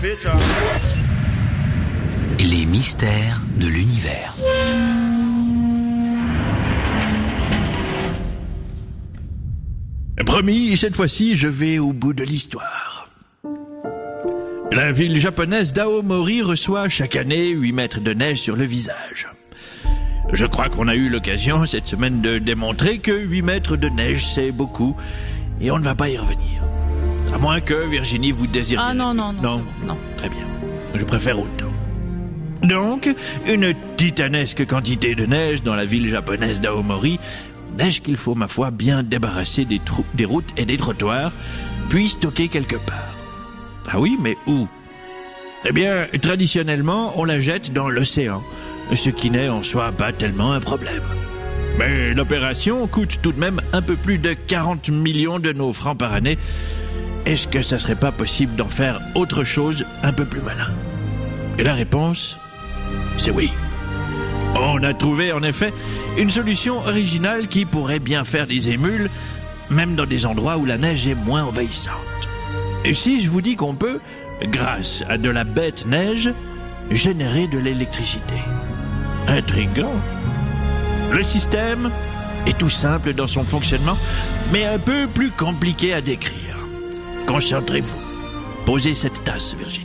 Les mystères de l'univers. Promis, cette fois-ci, je vais au bout de l'histoire. La ville japonaise d'Aomori reçoit chaque année 8 mètres de neige sur le visage. Je crois qu'on a eu l'occasion cette semaine de démontrer que 8 mètres de neige, c'est beaucoup, et on ne va pas y revenir. À moins que Virginie vous désire... Ah non, non. Très bien. Je préfère autant. Donc, une titanesque quantité de neige dans la ville japonaise d'Aomori, neige qu'il faut, ma foi, bien débarrasser des routes et des trottoirs, puis stocker quelque part. Ah oui, mais où? Eh bien, traditionnellement, on la jette dans l'océan, ce qui n'est en soi pas tellement un problème. Mais l'opération coûte tout de même un peu plus de 40 millions de nos francs par année. Est-ce que ça serait pas possible d'en faire autre chose un peu plus malin? Et la réponse, c'est oui. On a trouvé en effet une solution originale qui pourrait bien faire des émules, même dans des endroits où la neige est moins envahissante. Et si je vous dis qu'on peut, grâce à de la bête neige, générer de l'électricité? Intriguant. Le système est tout simple dans son fonctionnement, mais un peu plus compliqué à décrire. Concentrez-vous. Posez cette tasse, Virginie.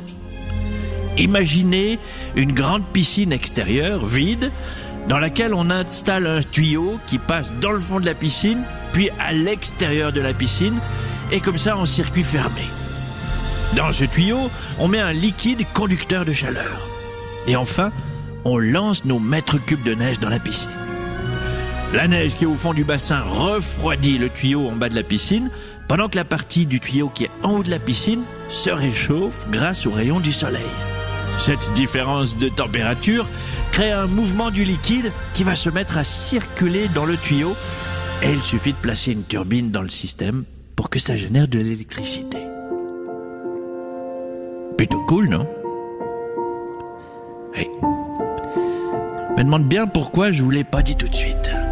Imaginez une grande piscine extérieure, vide, dans laquelle on installe un tuyau qui passe dans le fond de la piscine, puis à l'extérieur de la piscine, et comme ça en circuit fermé. Dans ce tuyau, on met un liquide conducteur de chaleur. Et enfin, on lance nos mètres cubes de neige dans la piscine. La neige qui est au fond du bassin refroidit le tuyau en bas de la piscine, pendant que la partie du tuyau qui est en haut de la piscine se réchauffe grâce aux rayons du soleil. Cette différence de température crée un mouvement du liquide qui va se mettre à circuler dans le tuyau, et il suffit de placer une turbine dans le système pour que ça génère de l'électricité. Plutôt cool, non? Oui. Je me demande bien pourquoi je vous l'ai pas dit tout de suite.